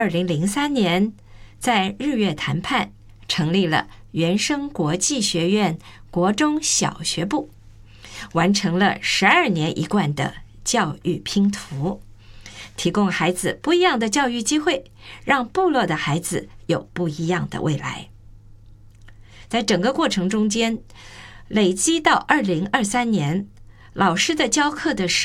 2003年，在日月谈判成立了原生国际学院国中小学部，完成了12年一贯的教育拼图，提供孩子不一样的教育机会，让部落的孩子有不一样的未来。在整个过程中间，累积到2023年，老师的教课的